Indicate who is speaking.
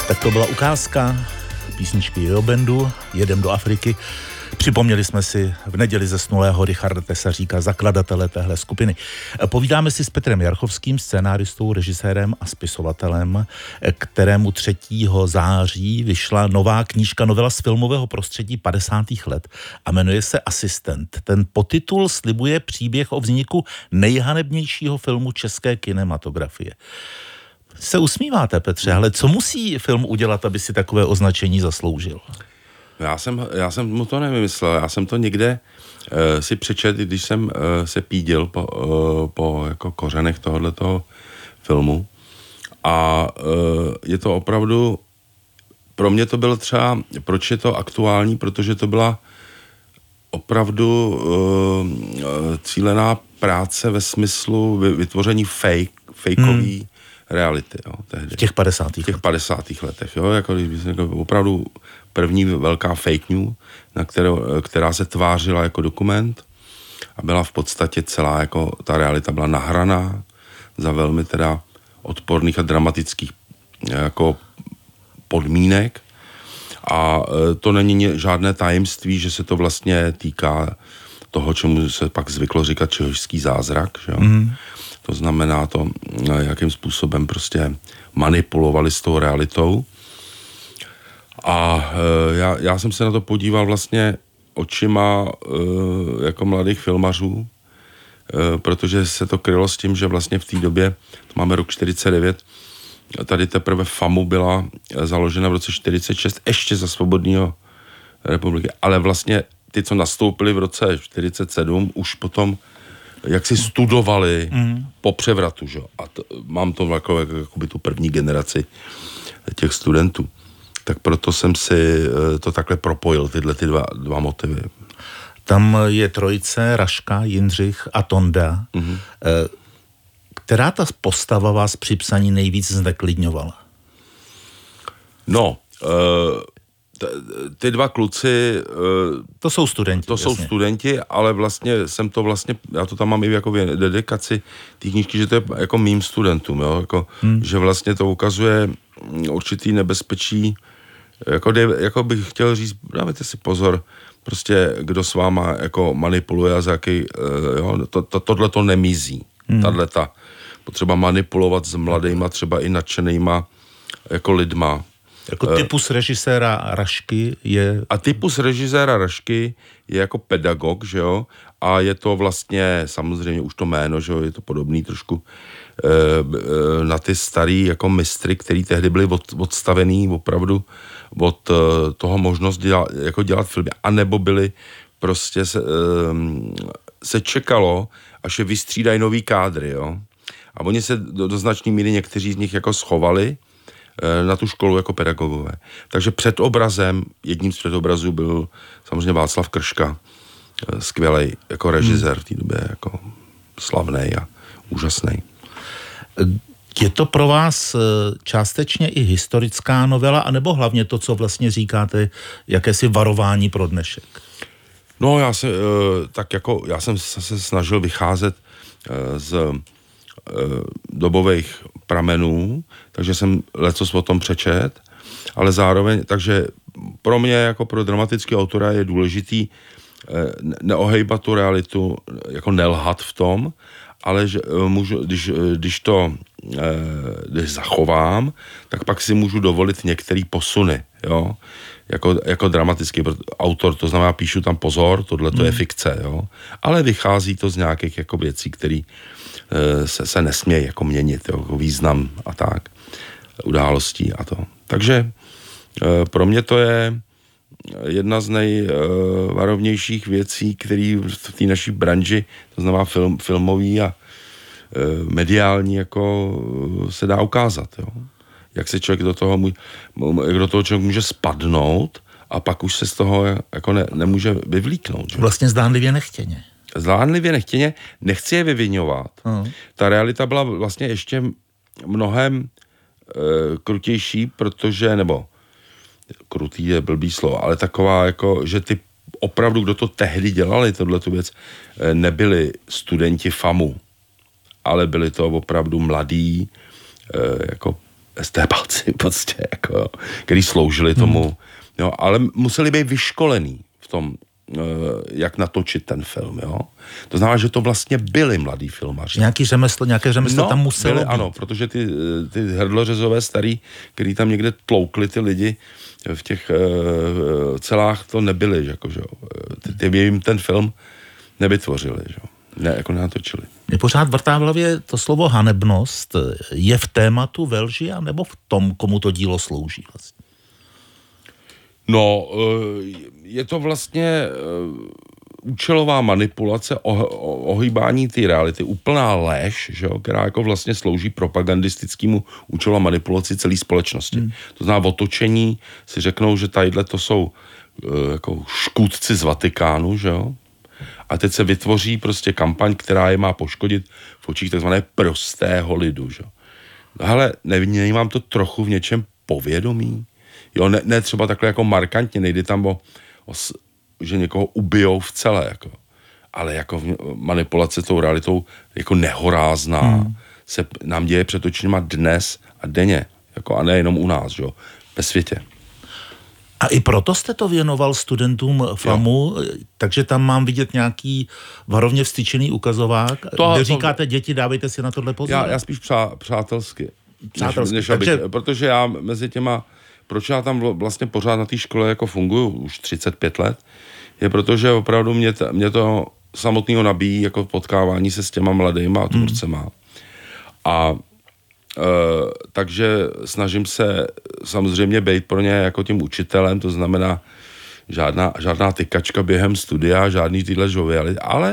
Speaker 1: Tak to byla ukázka písničky Jo Bandu, Jedem do Afriky. Připomněli jsme si v neděli zesnulého Richarda Tesaříka, zakladatele téhle skupiny. Povídáme si s Petrem Jarchovským, scénáristou, režisérem a spisovatelem, kterému 3. září vyšla nová knížka, novela z filmového prostředí 50. let a jmenuje se Asistent. Ten podtitul slibuje příběh o vzniku nejhanebnějšího filmu české kinematografie. Se usmíváte, Petře, ale co musí film udělat, aby si takové označení zasloužil?
Speaker 2: Já jsem mu to nevymyslel, já jsem to někde si přečet, když jsem se pídil po jako kořenech tohoto filmu. A je to opravdu, pro mě to bylo třeba, proč je to aktuální, protože to byla opravdu cílená práce ve smyslu vytvoření fakeový reality, jo, tehdy.
Speaker 1: V těch 50.
Speaker 2: V těch 50. letech, jo, jako opravdu první velká fake news, která se tvářila jako dokument a byla v podstatě celá, jako ta realita byla nahraná za velmi teda odporných a dramatických jako podmínek a to není žádné tajemství, že se to vlastně týká toho, čemu se pak zvyklo říkat čehožský zázrak, že jo. To znamená to, jakým způsobem prostě manipulovali s tou realitou. A já jsem se na to podíval vlastně očima jako mladých filmařů, protože se to krylo s tím, že vlastně v té době, to máme rok 49, tady teprve FAMU byla založena v roce 46, ještě za svobodného republiky, ale vlastně ty, co nastoupili v roce 47, už potom jak si studovali po převratu, že? A mám to jako tu první generaci těch studentů. Tak proto jsem si to takhle propojil, tyhle ty dva motivy.
Speaker 1: Tam je trojice, Raška, Jindřich a Tonda. Která ta postava vás při psaní nejvíc zneklidňovala?
Speaker 2: No, ty dva kluci...
Speaker 1: To jsou studenti.
Speaker 2: To jsou studenti, ale vlastně já to tam mám i jako dedikaci té knížky, že to je jako mým studentům, jo, jako, že vlastně to ukazuje určitý nebezpečí, jako bych chtěl říct, dávajte si pozor, prostě kdo s váma jako manipuluje a za jaký, jo, tohle to nemizí. Tato potřeba manipulovat s mladejma, třeba i nadšenejma jako lidma.
Speaker 1: Jako typus režiséra Rašky je...
Speaker 2: A typus režiséra Rašky je jako pedagog, že jo, a je to vlastně, samozřejmě už to jméno, že jo, je to podobný trošku na ty starý jako mistry, který tehdy byli odstavený opravdu od toho možnost dělat filmy, anebo byli prostě se čekalo, až je vystřídají nový kádry, jo. A oni se do značné míry někteří z nich jako schovali na tu školu jako pedagogové. Takže před obrazem, jedním z předobrazů byl samozřejmě Václav Krška, skvělej jako režisér v té době, jako slavnej a úžasnej.
Speaker 1: Je to pro vás částečně i historická novela, anebo hlavně to, co vlastně říkáte, jakési varování pro dnešek?
Speaker 2: No, já jsem se snažil vycházet z dobových pramenů, takže jsem lecos o tom přečet, ale zároveň, takže pro mě jako pro dramatického autora je důležitý neohejbat tu realitu, jako nelhat v tom, ale že můžu, když zachovám, tak pak si můžu dovolit některé posuny, jo, jako dramatický autor, to znamená, píšu tam pozor, tohle to je fikce, jo, ale vychází to z nějakých jako věcí, které se nesmějí jako měnit, jo, jako význam a tak, událostí a to. Takže pro mě to je jedna z nejvarovnějších věcí, které v té naší branži, to znamená filmový a mediální, jako se dá ukázat, jo. Jak se člověk do toho člověk může spadnout a pak už se z toho jako nemůže vyvlíknout. Že?
Speaker 1: Vlastně zdánlivě nechtěně.
Speaker 2: Zdánlivě nechtěně, nechci je vyviňovat. Ta realita byla vlastně ještě mnohem krutější, protože, nebo krutý je blbý slovo, ale taková jako, že ty opravdu, kdo to tehdy dělali, tohletu věc, nebyli studenti FAMU, ale byli to opravdu mladí, jako estébáci prostě, jako, který sloužili tomu, jo, ale museli být vyškolený v tom, jak natočit ten film, jo. To znamená, že to vlastně byli mladí filmaři.
Speaker 1: Nějaké řemeslo tam muselo
Speaker 2: byli,
Speaker 1: být.
Speaker 2: ano, protože ty hrdlořezové starý, který tam někde tloukli ty lidi v těch celách, to nebyli, jako, že jo. Ty jim ten film nevytvořili, že jo. Ne, jako nenatočili.
Speaker 1: Mě pořád vrtá v hlavě to slovo hanebnost. Je v tématu ve lži, nebo v tom, komu to dílo slouží vlastně?
Speaker 2: No, je to vlastně účelová manipulace, ohýbání té reality, úplná lež, že jo, která jako vlastně slouží propagandistickému účelu a manipulaci celé společnosti. To znamená, v otočení si řeknou, že tadyhle to jsou jako škůdci z Vatikánu, že jo, a teď se vytvoří prostě kampaň, která je má poškodit v očích takzvané prostého lidu, že jo. Hele, nevnímám to trochu v něčem povědomí? Jo, ne třeba takhle jako markantně, nejde tam že někoho ubijou v celé, jako. Ale jako manipulace tou realitou jako nehorázná se nám děje před očima dnes a denně, jako a nejenom u nás, jo, ve světě.
Speaker 1: A i proto jste to věnoval studentům FAMu, takže tam mám vidět nějaký varovně vstyčený ukazovák, kde říkáte, děti, dávejte si na tohle pozor.
Speaker 2: Já spíš přátelsky. Protože já mezi těma, proč já tam vlastně pořád na té škole jako funguju už 35 let, je protože opravdu mě to samotného nabíjí jako potkávání se s těma mladýma a tvůrcema. A takže snažím se samozřejmě být pro ně jako tím učitelem, to znamená žádná tykačka během studia, žádný tyhle žoviality, ale